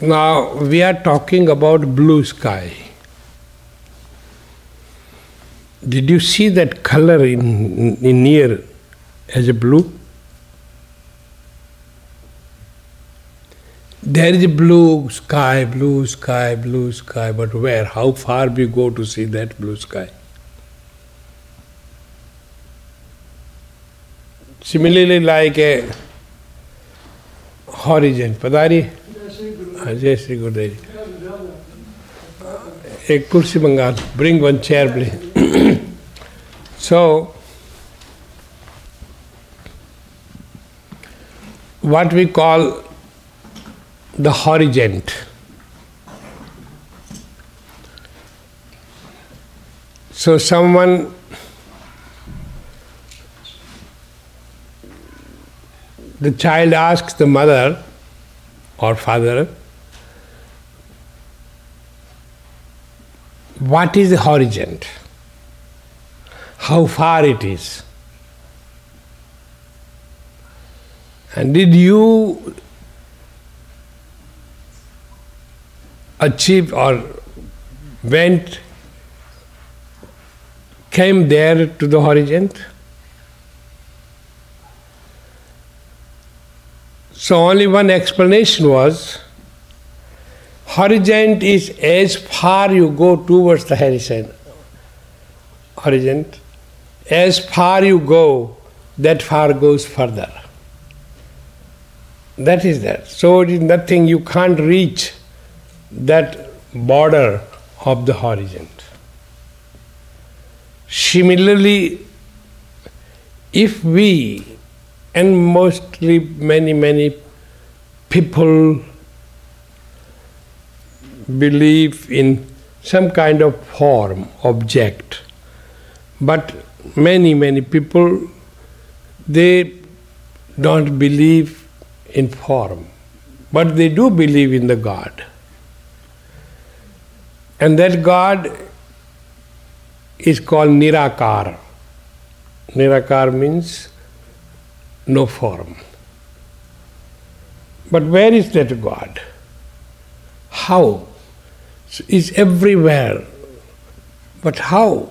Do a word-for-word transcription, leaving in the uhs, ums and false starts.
Now we are talking about blue sky. Did you see that color in, in near as a blue? There is a blue sky, blue sky, blue sky, but where? How far we go to see that blue sky? Similarly, like a horizon. Padari? Jai Shri Gurudev. A kursi mangal. Bring one chair, please. So, what we call the horizon. So someone the child asks the mother or father, what is the horizon? How far it is? And did you achieve or went, came there to the horizon? So only one explanation was, horizon is as far you go towards the horizon, horizon, as far you go, that far goes further. That is that. So it is nothing, you can't reach that border of the horizon. Similarly, if we, and mostly many, many people believe in some kind of form, object, but many, many people, they don't believe in form, but they do believe in the God. And that God is called Nirakar. Nirakar means no form. But where is that God? How? Is everywhere. But how?